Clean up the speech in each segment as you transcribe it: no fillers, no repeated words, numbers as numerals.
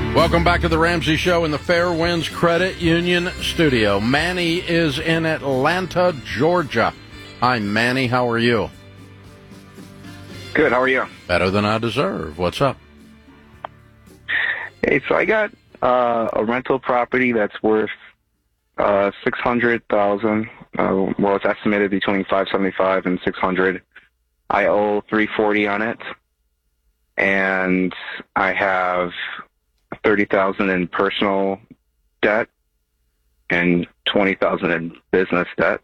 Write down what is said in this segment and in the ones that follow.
Welcome back to the Ramsey Show in the Fairwinds Credit Union studio. Manny is in Atlanta, Georgia. Hi, Manny. How are you? Good. How are you? Better than I deserve. What's up? Hey, so I got a rental property that's worth $600,000. Well, it's estimated between $575 and $600. I owe $340 on it, and I have $30,000 in personal debt and $20,000 in business debt.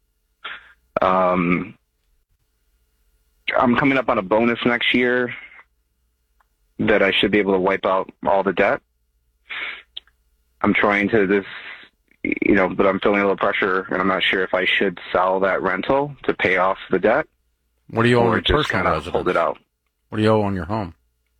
I'm coming up on a bonus next year that I should be able to wipe out all the debt. I'm trying to but I'm feeling a little pressure, and I'm not sure if I should sell that rental to pay off the debt. What do you owe on your just personal kind of residence? hold it out. What do you owe on your home?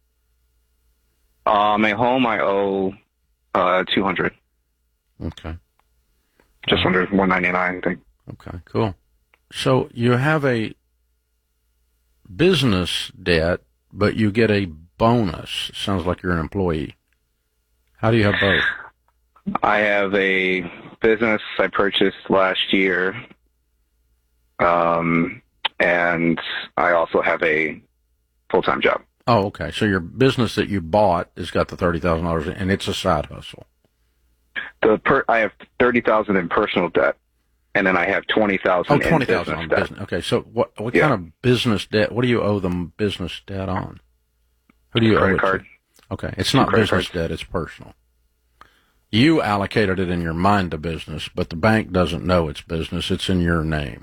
My home, I owe $200. Okay. Just under $199, I think. Okay, cool. So you have a business debt, but you get a bonus. Sounds like you're an employee. How do you have both? I have a business I purchased last year, and I also have a full-time job. Oh, okay. So your business that you bought has got the $30,000 in, and it's a side hustle. I have $30,000 in personal debt, and then I have $20,000 in business on debt. business. Okay, so what kind of business debt? What do you owe them business debt on? Who do you owe it card. to? Okay, it's not business debt; it's personal. You allocated it in your mind to business, but the bank doesn't know it's business. It's in your name.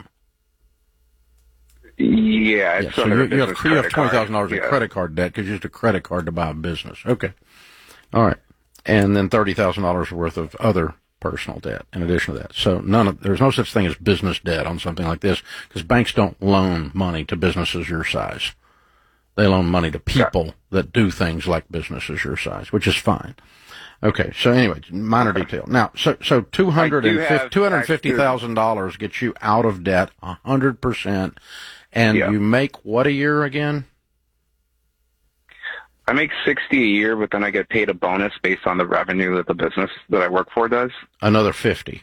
Yeah, it's so you have $20,000 in credit card debt because you used a credit card to buy a business. Okay, all right, and then $30,000 worth of other personal debt in addition to that. So there's no such thing as business debt on something like this because banks don't loan money to businesses your size. They loan money to people that do things like businesses your size, which is fine. Okay, so anyway, minor detail. Now, so $250,000 gets you out of debt 100%, and you make what a year again? I make $60 a year, but then I get paid a bonus based on the revenue that the business that I work for does. Another $50.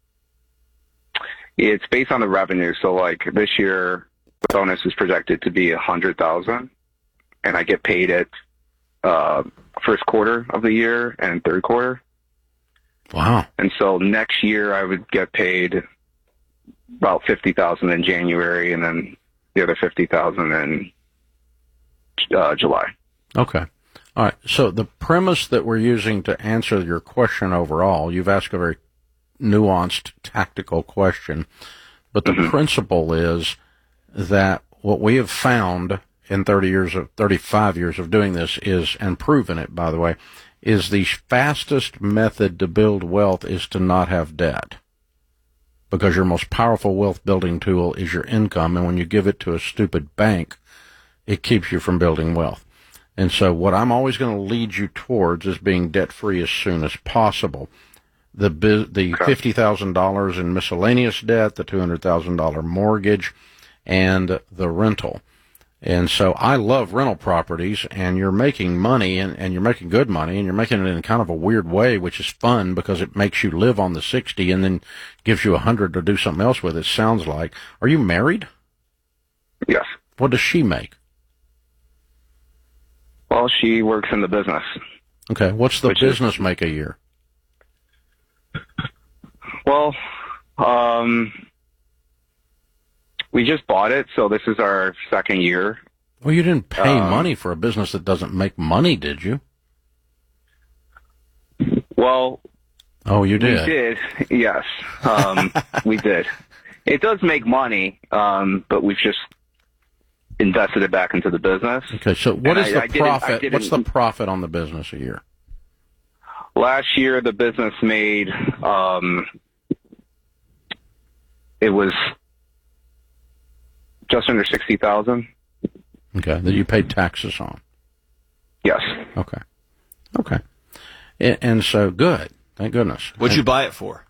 It's based on the revenue. So, like this year, the bonus is projected to be $100,000, and I get paid it first quarter of the year and third quarter. Wow. And so next year I would get paid about $50,000 in January, and then the other $50,000 in July. Okay. All right. So the premise that we're using to answer your question overall, you've asked a very nuanced, tactical question, but the principle is that what we have found in 35 years of doing this is, and proven it, by the way, is the fastest method to build wealth is to not have debt. Because your most powerful wealth building tool is your income, and when you give it to a stupid bank, it keeps you from building wealth. And so what I'm always going to lead you towards is being debt-free as soon as possible. The $50,000 in miscellaneous debt, the $200,000 mortgage, and the rental. And so I love rental properties, and you're making money, and you're making good money, and you're making it in kind of a weird way, which is fun because it makes you live on the 60 and then gives you 100 to do something else with, it sounds like. Are you married? Yes. What does she make? Well, she works in the business. Okay. What's the business make a year? Well, we just bought it, so this is our second year. Well, you didn't pay money for a business that doesn't make money, did you? Well, you did. We did, yes. We did. It does make money, but we've just invested it back into the business. Okay, so what is the profit? What's the profit on the business a year? Last year, the business made, it was just under $60,000. Okay, that you paid taxes on. Yes. Okay. And so good. Thank goodness. What'd you buy it for?